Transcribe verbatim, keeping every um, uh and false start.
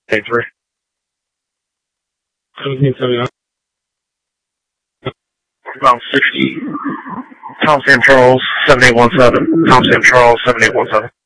Day three. seventeen seventy-nine. About sixty. Tom Sam Charles, seven eight one seven. Tom Sam Charles, seven eight one seven.